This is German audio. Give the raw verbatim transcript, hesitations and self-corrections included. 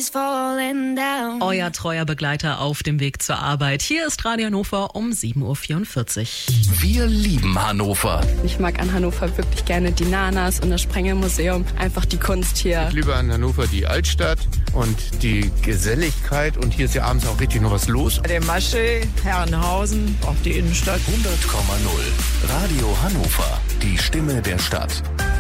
is falling down. Euer treuer Begleiter auf dem Weg zur Arbeit. Hier ist Radio Hannover um sieben Uhr vierundvierzig. Wir lieben Hannover. Ich mag an Hannover wirklich gerne die Nanas und das Sprengelmuseum. Einfach die Kunst hier. Ich liebe an Hannover die Altstadt und die Geselligkeit. Und hier ist ja abends auch richtig noch was los. Der Maschel, Herrenhausen, auch die Innenstadt. hundert Komma null. Radio Hannover. Die Stimme der Stadt.